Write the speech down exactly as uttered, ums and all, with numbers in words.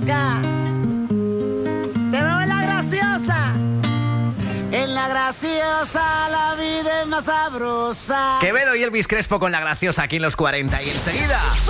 acá. Te veo en la graciosa. En la graciosa la vida es más sabrosa. Quevedo y Elvis Crespo con La Graciosa aquí en los cuarenta y enseguida...